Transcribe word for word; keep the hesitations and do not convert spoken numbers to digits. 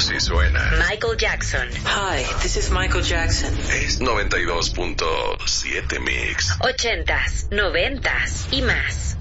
Así suena. Michael Jackson. Hi, this is Michael Jackson. Es noventa y dos punto siete Mix. Ochentas, noventas y más.